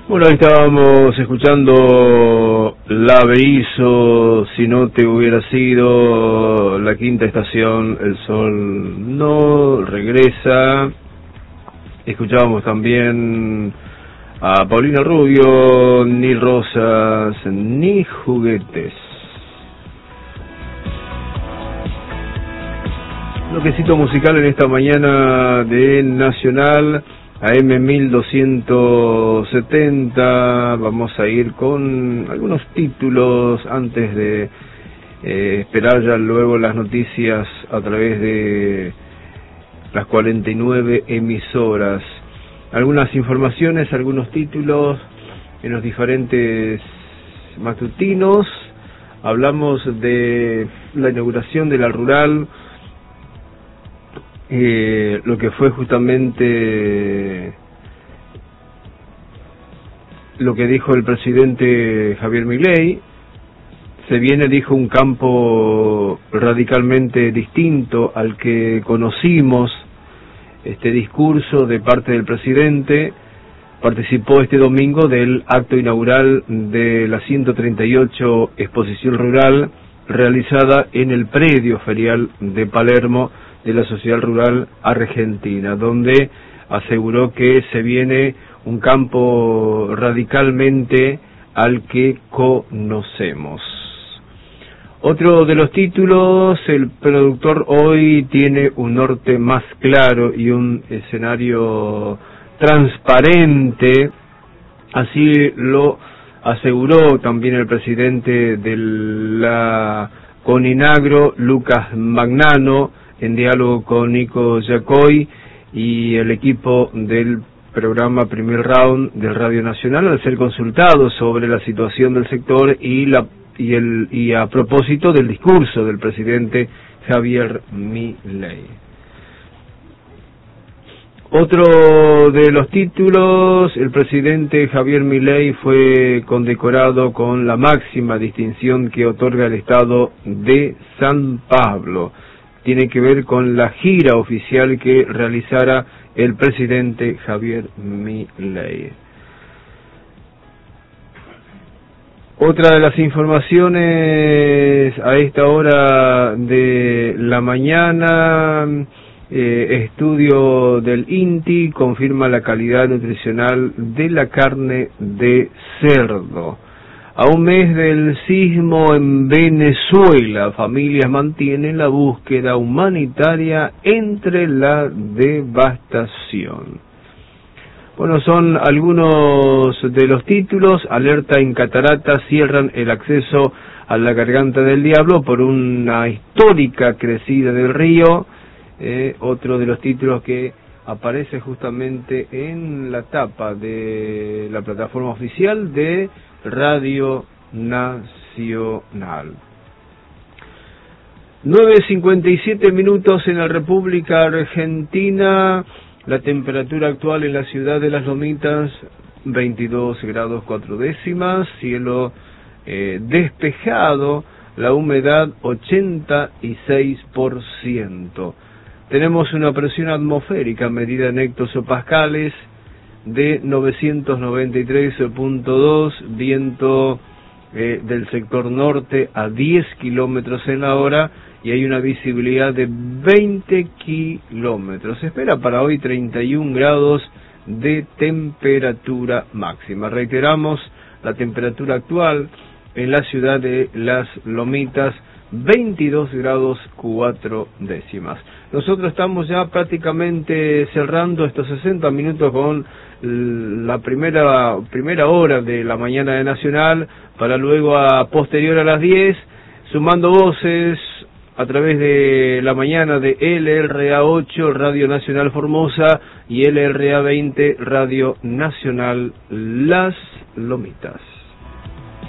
Bueno, ahí estábamos escuchando La Berizo, Si no te hubiera sido, La Quinta Estación, El Sol no regresa. Escuchábamos también a Paulina Rubio, Ni rosas, ni juguetes. Bloquecito musical en esta mañana de Nacional, AM 1270. Vamos a ir con algunos títulos antes de esperar ya luego las noticias a través de las 49 emisoras. Algunas informaciones, algunos títulos en los diferentes matutinos. Hablamos de la inauguración de la rural, lo que fue justamente lo que dijo el presidente Javier Milei. Se viene, dijo, un campo radicalmente distinto al que conocimos. Este discurso de parte del presidente participó este domingo del acto inaugural de la 138 exposición rural realizada en el predio ferial de Palermo de la Sociedad Rural Argentina, donde aseguró que se viene un campo radicalmente al que conocemos. Otro de los títulos: el productor hoy tiene un norte más claro y un escenario transparente. Así lo aseguró también el presidente de la Coninagro, Lucas Magnano, en diálogo con Nico Yacoy y el equipo del programa Primer Round del Radio Nacional, al ser consultado sobre la situación del sector y a propósito del discurso del presidente Javier Milei. Otro de los títulos: el presidente Javier Milei fue condecorado con la máxima distinción que otorga el Estado de San Pablo. Tiene que ver con la gira oficial que realizara el presidente Javier Milei. Otra de las informaciones a esta hora de la mañana: estudio del INTI confirma la calidad nutricional de la carne de cerdo. A un mes del sismo en Venezuela, familias mantienen la búsqueda humanitaria entre la devastación. Bueno, son algunos de los títulos. Alerta en cataratas, cierran el acceso a la Garganta del Diablo por una histórica crecida del río. Otro de los títulos que aparece justamente en la tapa de la plataforma oficial de Radio Nacional. 9:57 minutos en la República Argentina. La temperatura actual en la ciudad de Las Lomitas, 22 grados 4 décimas, cielo despejado, la humedad 86%. Tenemos una presión atmosférica medida en hectopascales de 993.2, viento del sector norte a 10 kilómetros en la hora y hay una visibilidad de 20 kilómetros. Se espera para hoy 31 grados de temperatura máxima. Reiteramos, la temperatura actual en la ciudad de Las Lomitas, 22 grados 4 décimas. Nosotros estamos ya prácticamente cerrando estos 60 minutos con la primera hora de la mañana de Nacional, para luego posterior a las 10, sumando voces a través de la mañana de LRA 8, Radio Nacional Formosa, y LRA 20, Radio Nacional Las Lomitas.